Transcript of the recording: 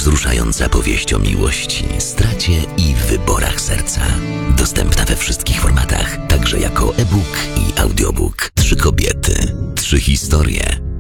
wzruszająca powieść o miłości, stracie i wyborach serca. Dostępna we wszystkich formatach, także jako e-book i audiobook. 3 kobiety, 3 historie.